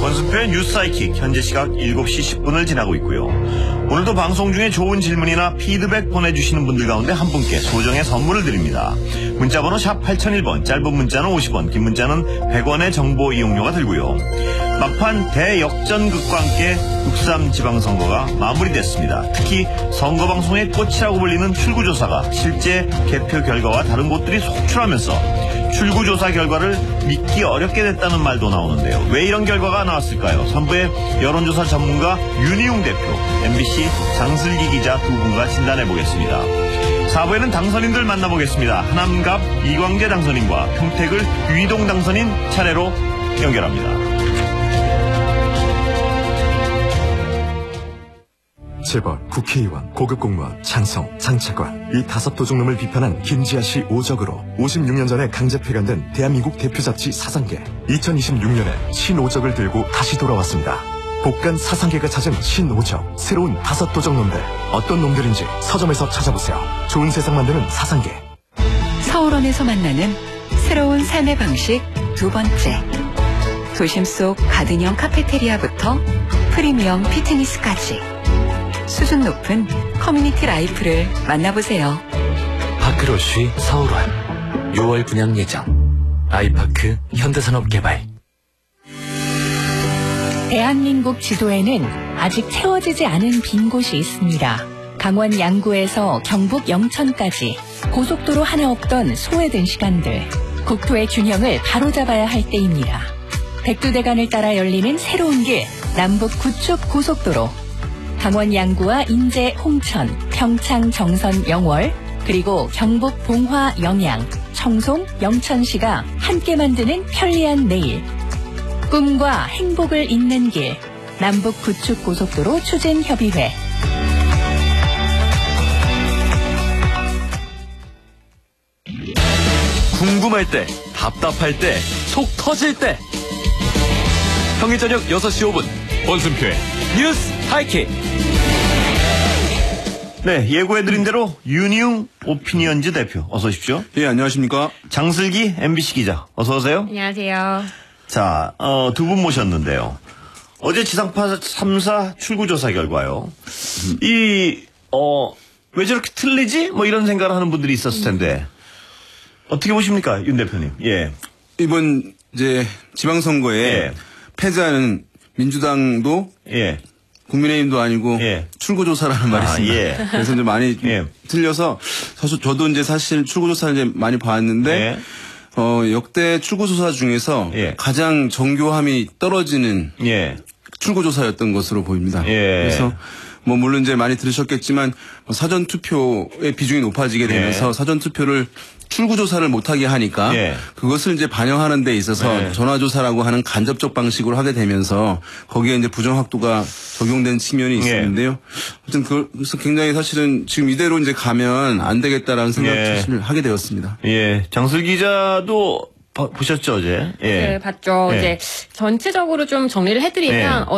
권순표의 뉴스 사이킥, 현재 시각 7시 10분을 지나고 있고요. 오늘도 방송 중에 좋은 질문이나 피드백 보내주시는 분들 가운데 한 분께 소정의 선물을 드립니다. 문자번호 샵 8001번, 짧은 문자는 50원, 긴 문자는 100원의 정보 이용료가 들고요. 막판 대역전극과 함께 6.3 지방선거가 마무리됐습니다. 특히 선거방송의 꽃이라고 불리는 출구조사가 실제 개표 결과와 다른 곳들이 속출하면서 출구조사 결과를 믿기 어렵게 됐다는 말도 나오는데요. 왜 이런 결과가 나왔을까요? 3부의 여론조사 전문가 윤희웅 대표, MBC 장슬기 기자 두 분과 진단해보겠습니다. 4부에는 당선인들 만나보겠습니다. 하남갑 이광재 당선인과 평택을 유이동 당선인 차례로 연결합니다. 재벌, 국회의원, 고급 공무원, 장성, 장차관 이 5도둑놈을 비판한 김지아 씨 오적으로 56년 전에 강제 폐간된 대한민국 대표 잡지 사상계 2026년에 신오적을 들고 다시 돌아왔습니다. 복간 사상계가 찾은 신오적, 새로운 5도둑놈들 어떤 놈들인지 서점에서 찾아보세요. 좋은 세상 만드는 사상계. 서울원에서 만나는 새로운 삶의 방식 두 번째. 도심 속 가든형 카페테리아부터 프리미엄 피트니스까지 수준 높은 커뮤니티 라이프를 만나보세요. 파크로쉬 서울원 6월 분양 예정. 아이파크 현대산업개발. 대한민국 지도에는 아직 채워지지 않은 빈 곳이 있습니다. 강원 양구에서 경북 영천까지 고속도로 하나 없던 소외된 시간들. 국토의 균형을 바로잡아야 할 때입니다. 백두대간을 따라 열리는 새로운 길, 남북 구축 고속도로. 강원 양구와 인제, 홍천, 평창, 정선, 영월, 그리고 경북 봉화, 영양, 청송, 영천시가 함께 만드는 편리한 내일. 꿈과 행복을 잇는 길, 남북 구축 고속도로 추진협의회. 궁금할 때, 답답할 때, 속 터질 때. 평일 저녁 6시 5분 권순표의 뉴스 하이킥. 네, 예고해드린 대로 윤희웅 오피니언즈 대표 어서 오십시오. 예, 안녕하십니까. 장슬기 MBC 기자 어서 오세요. 안녕하세요. 자, 두 분 모셨는데요. 어제 지상파 3사 출구조사 결과요. 왜 저렇게 틀리지? 뭐 이런 생각을 하는 분들이 있었을 텐데 어떻게 보십니까, 윤 대표님? 예. 이번 이제 지방선거에 예. 패자는 민주당도 예. 국민의힘도 아니고 예. 출구조사라는 말이 있습니다. 예. 그래서 이제 많이 예. 틀려서 사실 저도 이제 사실 출구조사를 이제 많이 봤는데 역대 출구조사 중에서 예. 가장 정교함이 떨어지는 예. 출구조사였던 것으로 보입니다. 예. 그래서 뭐 물론 이제 많이 들으셨겠지만 사전 투표의 비중이 높아지게 되면서 예. 사전 투표를 출구조사를 못하게 하니까 예. 그것을 이제 반영하는 데 있어서 예. 전화조사라고 하는 간접적 방식으로 하게 되면서 거기에 이제 부정확도가 적용된 측면이 있었는데요. 아무튼 그래서 굉장히 사실은 지금 이대로 이제 가면 안 되겠다라는 생각을 사실 하게 되었습니다. 예. 장슬 기자도 보셨죠, 어제? 예. 네, 봤죠. 예. 이제 전체적으로 좀 정리를 해드리면